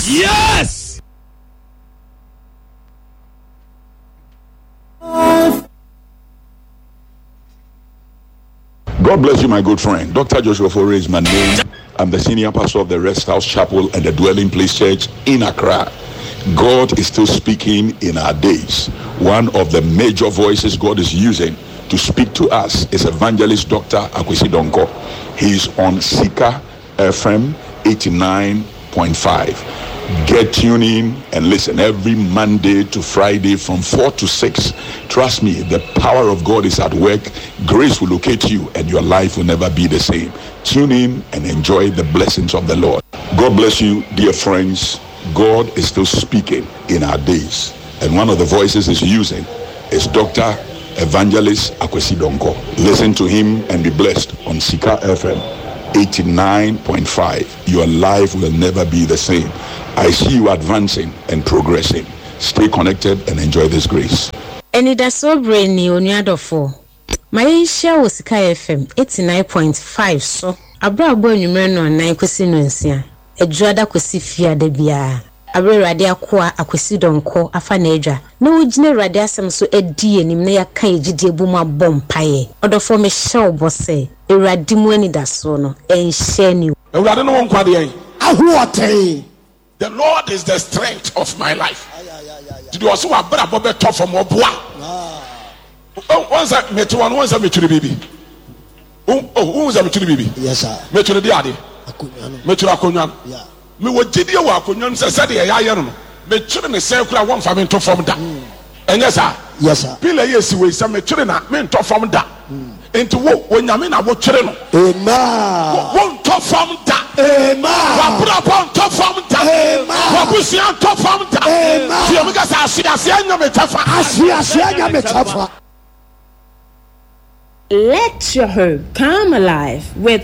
Yes. God bless you, my good friend. Dr. Joshua Fore is my name. I'm the senior pastor of the Rest House Chapel and the Dwelling Place Church in Accra. God is still speaking in our days. One of the major voices God is using to speak to us is Evangelist Dr. Akwesi Donko. He's on Sika FM 89.5. Get tuned in and listen every Monday to Friday from 4 to 6. Trust me, the power of God is at work. Grace will locate you and your life will never be the same. Tune in and enjoy the blessings of the Lord. God bless you, dear friends. God is still speaking in our days. And one of the voices he's using is Dr. Evangelist Akwesi Donko. Listen to him and be blessed on Sika FM 89.5. Your life will never be the same. I see you advancing and progressing. Stay connected and enjoy this grace. And it is so brainy on your door for my share was Sika FM 89.5. So abra boy numero on 9 kwesi no nsia. Edwada kwesi fia de bia. Abre rade akwa Akwesi Donko afa na edwa. Na ogine rade asem so edi enim na yaka egide bum abom paye. Odofo me hye obose. Erade mu ani da so no enhye ni. Erade no won kwade yen. Ahuoten. The Lord is the strength of my life. Did you also abra bobe to from oboa? Once I met one, once I met you, baby. Once I met you, baby. Yes, sir. Met you the ade. Met you akonyan. Yeah. Me wo jidi wo akonyan se de ya ye no. Me twere ne se kura won fa me to from da. Enye sa? Yes, sir. Pile yes we se me twere na me to from da. Enti wo onyame na wo twere no. Amen. Won to from da. Amen. Wa bra pon to from da. Amen. Wa busia to from da. Amen. Ti o me ga sa ase anya me tafa. Ase anya me tafa. Let your home come alive with